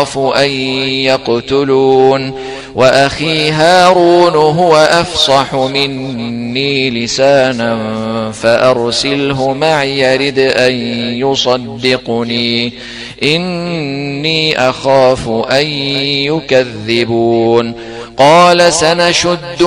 أخاف أن يقتلون وأخي هارون هو أفصح مني لسانا فأرسله معي يرد أن يصدقني إني أخاف أن يكذبون قال سنشد